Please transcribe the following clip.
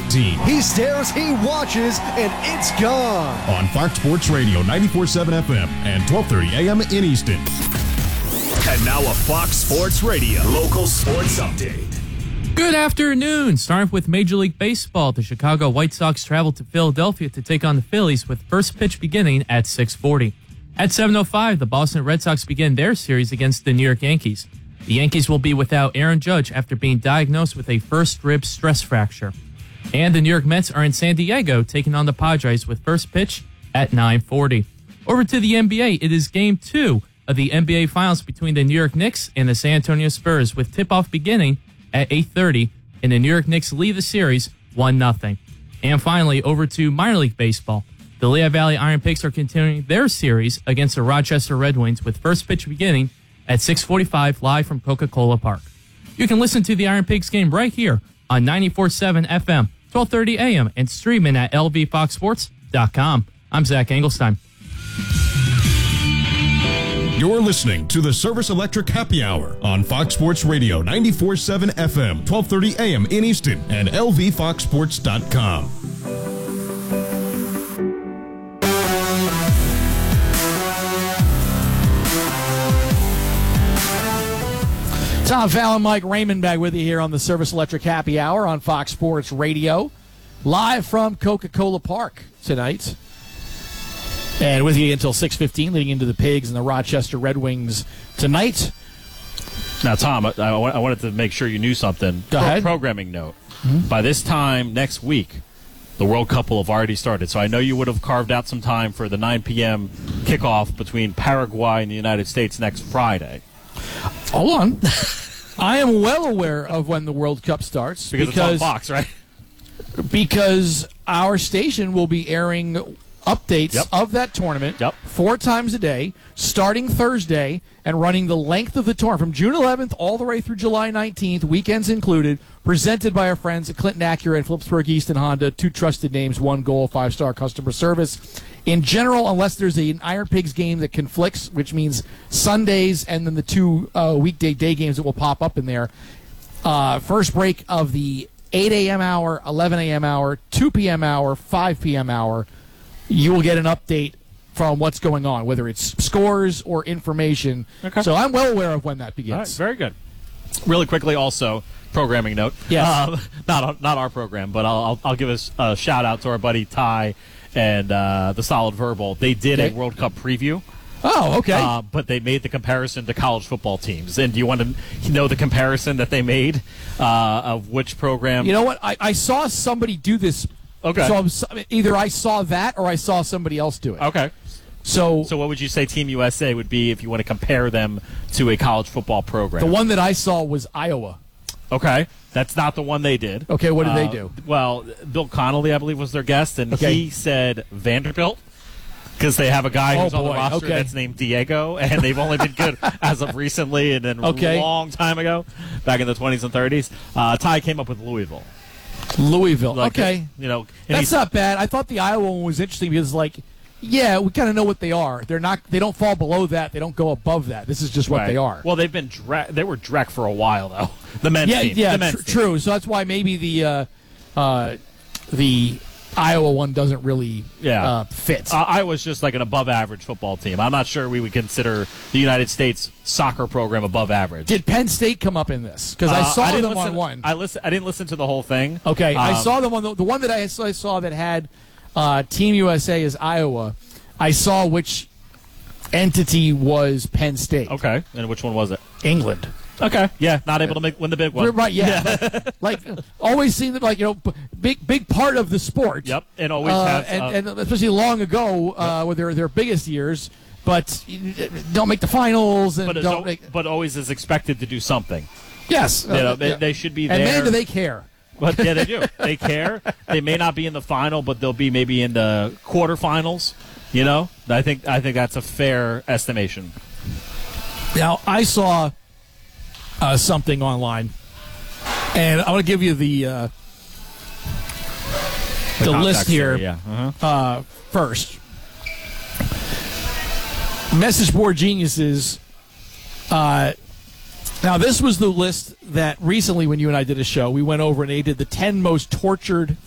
team. He stares, he watches, and it's gone. On Fox Sports Radio 94.7 FM and 12:30 a.m. in Easton. And now a Fox Sports Radio local sports update. Good afternoon. Starting with Major League Baseball, the Chicago White Sox travel to Philadelphia to take on the Phillies with first pitch beginning at 6:40. At 7:05, the Boston Red Sox begin their series against the New York Yankees. The Yankees will be without Aaron Judge after being diagnosed with a first rib stress fracture. And the New York Mets are in San Diego taking on the Padres with first pitch at 9:40. Over to the NBA, it is Game 2 of the NBA Finals between the New York Knicks and the San Antonio Spurs with tip-off beginning at 8:30, and the New York Knicks lead the series 1-0. And finally, over to minor league baseball. The Lehigh Valley Iron Pigs are continuing their series against the Rochester Red Wings with first pitch beginning at 6:45 live from Coca-Cola Park. You can listen to the Iron Pigs game right here on 94.7 FM, 12:30 a.m., and streaming at lvfoxsports.com. I'm Zach Engelstein. You're listening to the Service Electric Happy Hour on Fox Sports Radio 94.7 FM, 12:30 a.m. in Easton and lvfoxsports.com. Tom Fallon, Mike Raymond back with you here on the Service Electric Happy Hour on Fox Sports Radio, live from Coca-Cola Park tonight. And with you until 6:15, leading into the Pigs and the Rochester Red Wings tonight. Now, Tom, I wanted to make sure you knew something. Go ahead. Programming note. By this time next week, the World Cup will have already started. So I know you would have carved out some time for the 9 p.m. kickoff between Paraguay and the United States next Friday. Hold on. I am well aware of when the World Cup starts. Because it's on Fox, right? Because our station will be airing updates of that tournament 4 times a day, starting Thursday and running the length of the tournament from June 11th all the way through July 19th, weekends included, presented by our friends at Clinton Acura and Phillipsburg Easton Honda, 2 trusted names, 1 goal, 5-star customer service. In general, unless there's an Iron Pigs game that conflicts, which means Sundays and then the 2 weekday day games that will pop up in there, first break of the 8 a.m. hour, 11 a.m. hour, 2 p.m. hour, 5 p.m. hour, you will get an update from what's going on, whether it's scores or information. Okay. So I'm well aware of when that begins. All right, very good. Really quickly, also, programming note. Yes. Not our program, but I'll give us a shout out to our buddy Ty and the Solid Verbal. They did a World Cup preview. Oh, okay. But they made the comparison to college football teams. And do you want to know the comparison that they made of which program? You know what? I saw somebody do this. Okay. So either I saw that or I saw somebody else do it. Okay. So what would you say Team USA would be if you want to compare them to a college football program? The one that I saw was Iowa. Okay. That's not the one they did. Okay, what did they do? Well, Bill Connolly, I believe, was their guest, and he said Vanderbilt because they have a guy who's on the roster that's named Diego, and they've only been good as of recently and then a long time ago, back in the 20s and 30s. Ty came up with Louisville. Okay. That's not bad. I thought the Iowa one was interesting because, we kind of know what they are. They don't fall below that. They don't go above that. This is just what they are. Well, they've been they were Drek for a while though. The men's team. Yeah, the men's team. True. So that's why maybe the Iowa one doesn't really fit. Iowa's just like an above-average football team. I'm not sure we would consider the United States soccer program above average. Did Penn State come up in this? Because I saw them on one. I didn't listen to the whole thing. Okay, I saw them on the one that I saw that had Team USA as Iowa. I saw which entity was Penn State. Okay, and which one was it? England. Okay, yeah, not able to win the big one. Right, yeah. Always seen them big part of the sport. Yep, and always have, and especially long ago with their biggest years, but don't make the finals but always is expected to do something. Yes, they should be there. And man, do they care? But yeah, they do. They care. They may not be in the final, but they'll be maybe in the quarterfinals. I think that's a fair estimation. Now, I saw something online, and I want to give you the list here first. Message board geniuses. Now, this was the list that recently, when you and I did a show, we went over and they did the 10 most tortured